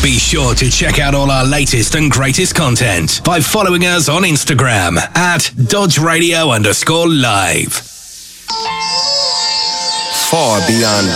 Be sure to check out all our latest and greatest content by following us on Instagram at @DodgeRadio_live. Far beyond